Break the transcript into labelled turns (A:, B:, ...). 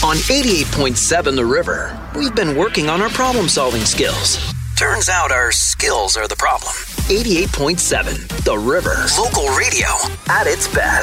A: On 88.7 The River, we've been working on our problem-solving skills. Turns out our skills are the problem. 88.7 The River. Local radio at its best.